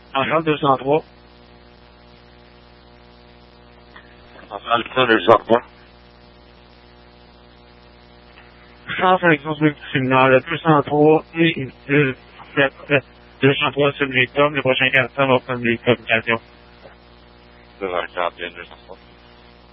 Centrale 203. Centrale 203. Chance avec son criminel 203 et 203 sur le méthomme. Le prochain 400 va prendre les communications. 241, 203.